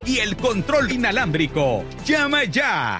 y el control inalámbrico. ¡Llama ya!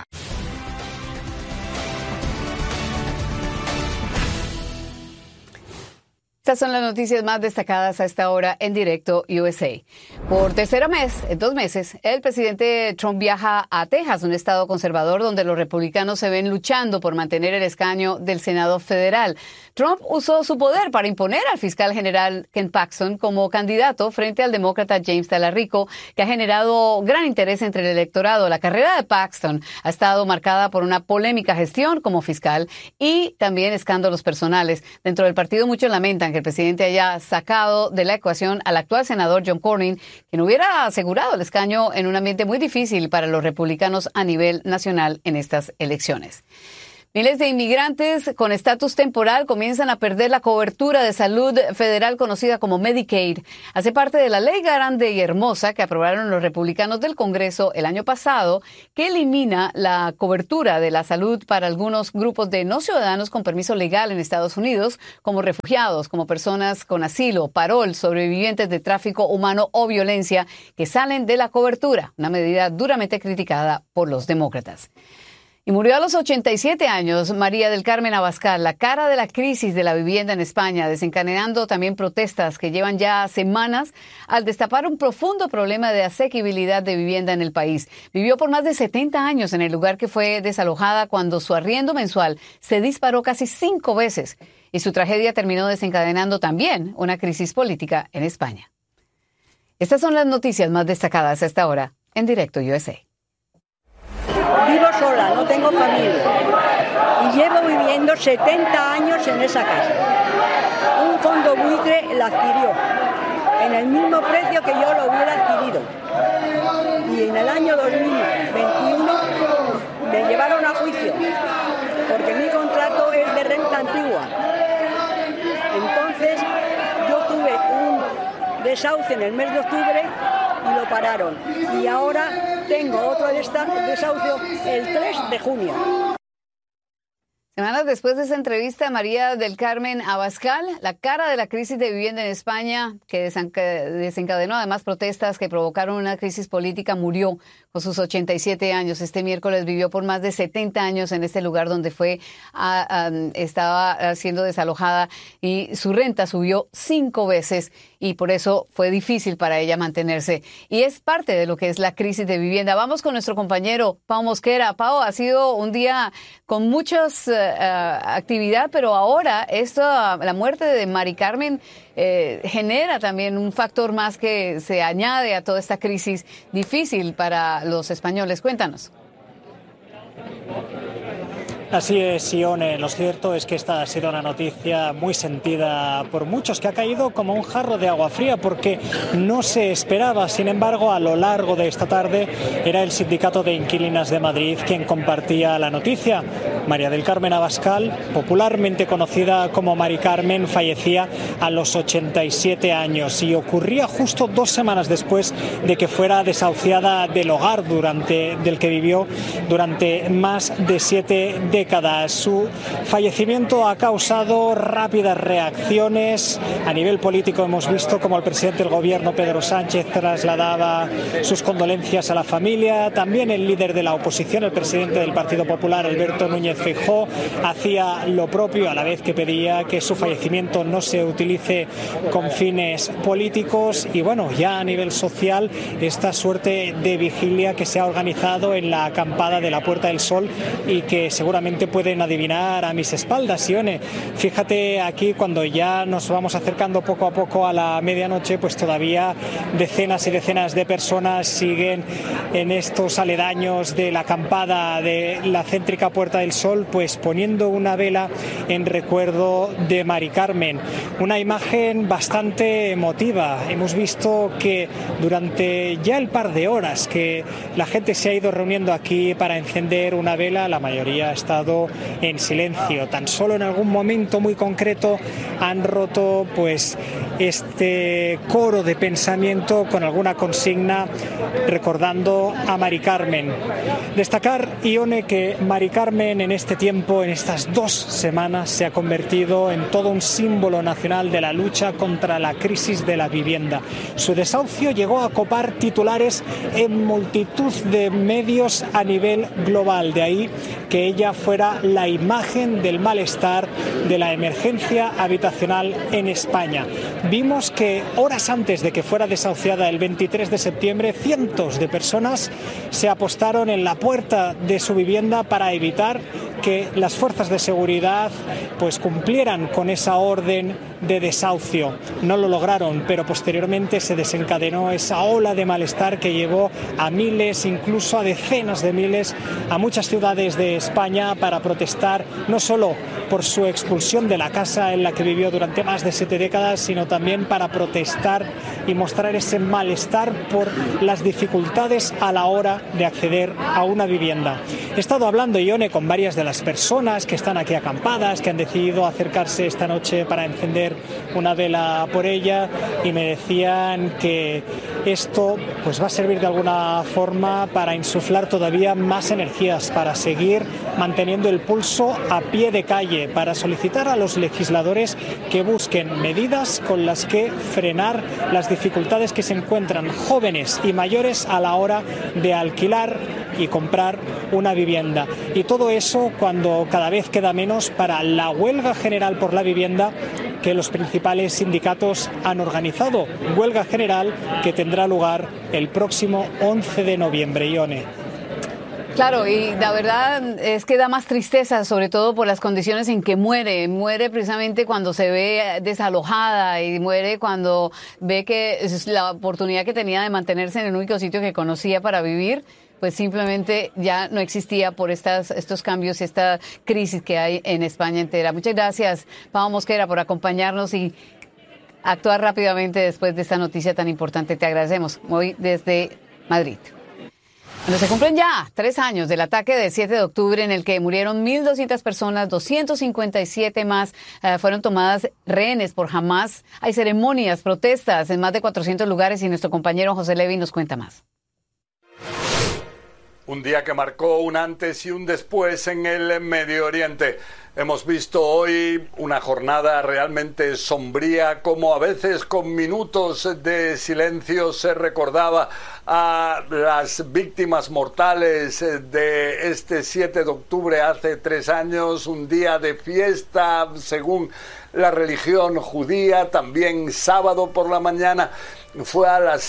Estas son las noticias más destacadas a esta hora en Directo USA. Por tercera vez en 2 meses, el presidente Trump viaja a Texas, un estado conservador donde los republicanos se ven luchando por mantener el escaño del Senado federal. Trump usó su poder para imponer al fiscal general Ken Paxton como candidato frente al demócrata James Talarico, que ha generado gran interés entre el electorado. La carrera de Paxton ha estado marcada por una polémica gestión como fiscal y también escándalos personales. Dentro del partido muchos lamentan que el presidente haya sacado de la ecuación al actual senador John Cornyn, quien hubiera asegurado el escaño en un ambiente muy difícil para los republicanos a nivel nacional en estas elecciones. Miles de inmigrantes con estatus temporal comienzan a perder la cobertura de salud federal conocida como Medicaid. Hace parte de la ley grande y hermosa que aprobaron los republicanos del Congreso el año pasado, que elimina la cobertura de la salud para algunos grupos de no ciudadanos con permiso legal en Estados Unidos, como refugiados, como personas con asilo, parol, sobrevivientes de tráfico humano o violencia, que salen de la cobertura, una medida duramente criticada por los demócratas. Y murió a los 87 años María del Carmen Abascal, la cara de la crisis de la vivienda en España, desencadenando también protestas que llevan ya semanas al destapar un profundo problema de asequibilidad de vivienda en el país. Vivió por más de 70 años en el lugar que fue desalojada cuando su arriendo mensual se disparó casi 5 veces y su tragedia terminó desencadenando también una crisis política en España. Estas son las noticias más destacadas a esta hora en Directo USA. Vivo sola, no tengo familia y llevo viviendo 70 años en esa casa. Un fondo buitre la adquirió en el mismo precio que yo lo hubiera adquirido. Y en el año 2021 me llevaron a juicio porque mi contrato es de renta antigua. Entonces yo tuve un desahucio en el mes de octubre y lo pararon. Y ahora tengo otro desahucio el 3 de junio. Semanas después de esa entrevista, María del Carmen Abascal, la cara de la crisis de vivienda en España, que desencadenó además protestas que provocaron una crisis política, murió con sus 87 años. Este miércoles vivió por más de 70 años en este lugar donde estaba siendo desalojada y su renta subió 5 veces y por eso fue difícil para ella mantenerse. Y es parte de lo que es la crisis de vivienda. Vamos con nuestro compañero Pau Mosquera. Pau, ha sido un día con muchas actividad, pero ahora la muerte de Mari Carmen genera también un factor más que se añade a toda esta crisis difícil para los españoles. Cuéntanos. Así es, Sione. Lo cierto es que esta ha sido una noticia muy sentida por muchos, que ha caído como un jarro de agua fría porque no se esperaba. Sin embargo, a lo largo de esta tarde era el Sindicato de Inquilinas de Madrid quien compartía la noticia. María del Carmen Abascal, popularmente conocida como Mari Carmen, fallecía a los 87 años y ocurría justo 2 semanas después de que fuera desahuciada del hogar del que vivió durante más de 7 décadas. Su fallecimiento ha causado rápidas reacciones. A nivel político hemos visto como el presidente del gobierno, Pedro Sánchez, trasladaba sus condolencias a la familia. También el líder de la oposición, el presidente del Partido Popular, Alberto Núñez Feijóo, hacía lo propio a la vez que pedía que su fallecimiento no se utilice con fines políticos. Y bueno, ya a nivel social, esta suerte de vigilia que se ha organizado en la acampada de la Puerta del Sol y que seguramente pueden adivinar a mis espaldas. Sione, fíjate aquí, cuando ya nos vamos acercando poco a poco a la medianoche, pues todavía decenas y decenas de personas siguen en estos aledaños de la acampada de la céntrica Puerta del Sol, pues poniendo una vela en recuerdo de Mari Carmen. Una imagen bastante emotiva. Hemos visto que durante ya el par de horas que la gente se ha ido reuniendo aquí para encender una vela, la mayoría ha estado en silencio. Tan solo en algún momento muy concreto han roto pues este coro de pensamiento con alguna consigna recordando a Mari Carmen. Destacar, Ione, que Mari Carmen en este tiempo, en estas 2 semanas, se ha convertido en todo un símbolo nacional de la lucha contra la crisis de la vivienda. Su desahucio llegó a copar titulares en multitud de medios a nivel global, de ahí que ella fuera la imagen del malestar de la emergencia habitacional en España. Vimos que horas antes de que fuera desahuciada el 23 de septiembre, cientos de personas se apostaron en la puerta de su vivienda para evitar que las fuerzas de seguridad pues cumplieran con esa orden de desahucio. No lo lograron, pero posteriormente se desencadenó esa ola de malestar que llevó a miles, incluso a decenas de miles, a muchas ciudades de España para protestar no solo por su expulsión de la casa en la que vivió durante más de 7 décadas, sino también para protestar y mostrar ese malestar por las dificultades a la hora de acceder a una vivienda. He estado hablando, Ione, con varias de las personas que están aquí acampadas, que han decidido acercarse esta noche para encender una vela por ella, y me decían que esto pues va a servir de alguna forma para insuflar todavía más energías, para seguir manteniendo el pulso a pie de calle, para solicitar a los legisladores que busquen medidas con las que frenar las dificultades que se encuentran jóvenes y mayores a la hora de alquilar y comprar una vivienda. Y todo eso cuando cada vez queda menos para la huelga general por la vivienda que los principales sindicatos han organizado. Huelga general que tendrá lugar el próximo 11 de noviembre, Ione. Claro, y la verdad es que da más tristeza, sobre todo por las condiciones en que muere. Muere precisamente cuando se ve desalojada y muere cuando ve que es la oportunidad que tenía de mantenerse en el único sitio que conocía para vivir, pues simplemente ya no existía por estos cambios, esta crisis que hay en España entera. Muchas gracias, Pau Mosquera, por acompañarnos y actuar rápidamente después de esta noticia tan importante. Te agradecemos. Hoy desde Madrid. Bueno, se cumplen ya 3 años del ataque del 7 de octubre en el que murieron 1.200 personas, 257 más fueron tomadas rehenes por Hamás. Hay ceremonias, protestas en más de 400 lugares y nuestro compañero José Levi nos cuenta más. Un día que marcó un antes y un después en el Medio Oriente. Hemos visto hoy una jornada realmente sombría, como a veces con minutos de silencio se recordaba a las víctimas mortales de este 7 de octubre hace 3 años, un día de fiesta según la religión judía, también sábado por la mañana. Fue a las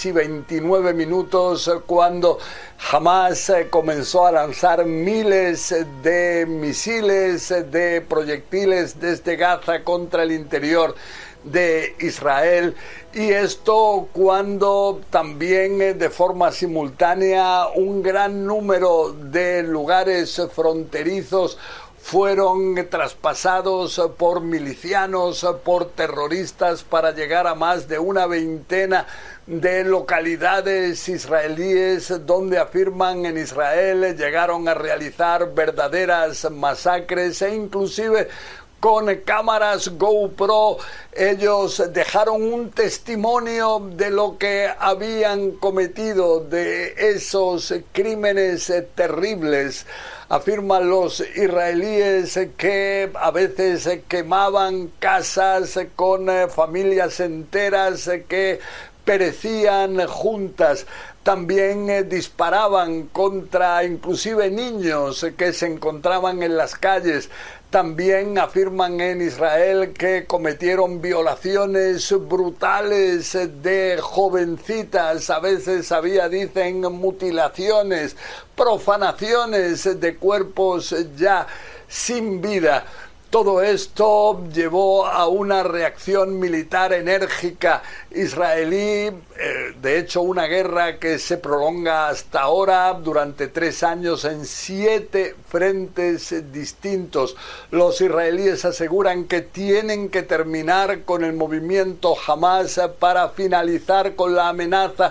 6:29 cuando Hamás comenzó a lanzar miles de misiles, de proyectiles desde Gaza contra el interior de Israel, y esto cuando también de forma simultánea un gran número de lugares fronterizos fueron traspasados por milicianos, por terroristas, para llegar a más de una veintena de localidades israelíes donde afirman en Israel llegaron a realizar verdaderas masacres e inclusive con cámaras GoPro ellos dejaron un testimonio de lo que habían cometido, de esos crímenes terribles. Afirman los israelíes que a veces quemaban casas con familias enteras que perecían juntas. También disparaban contra inclusive niños que se encontraban en las calles. También afirman en Israel que cometieron violaciones brutales de jovencitas, a veces dicen mutilaciones, profanaciones de cuerpos ya sin vida. Todo esto llevó a una reacción militar enérgica israelí, de hecho una guerra que se prolonga hasta ahora durante 3 años en 7 frentes distintos. Los israelíes aseguran que tienen que terminar con el movimiento Hamás para finalizar con la amenaza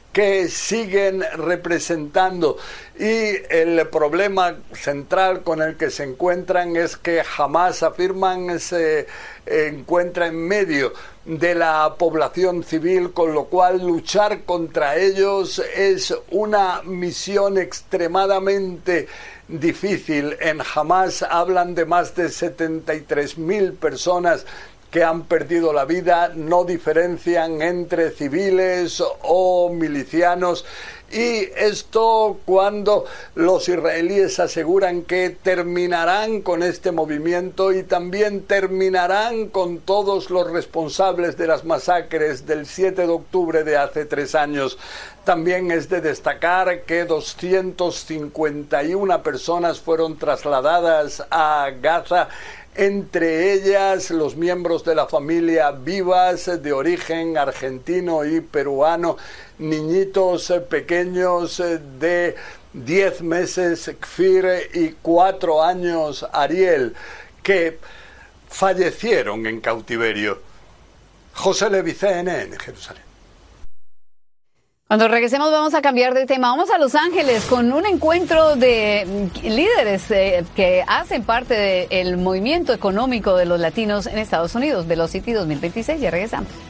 que siguen representando, y el problema central con el que se encuentran es que Hamás, afirman, se encuentra en medio de la población civil, con lo cual luchar contra ellos es una misión extremadamente difícil. En Hamás hablan de más de 73.000 personas que han perdido la vida, no diferencian entre civiles o milicianos, y esto cuando los israelíes aseguran que terminarán con este movimiento y también terminarán con todos los responsables de las masacres del 7 de octubre de hace 3 años. También es de destacar que 251 personas fueron trasladadas a Gaza, entre ellas los miembros de la familia Vivas, de origen argentino y peruano, niñitos pequeños de 10 meses, Kfir, y 4 años, Ariel, que fallecieron en cautiverio. José Levi, CNN, Jerusalén. Cuando regresemos vamos a cambiar de tema. Vamos a Los Ángeles con un encuentro de líderes que hacen parte del movimiento económico de los latinos en Estados Unidos, Velocity 2026. Ya regresamos.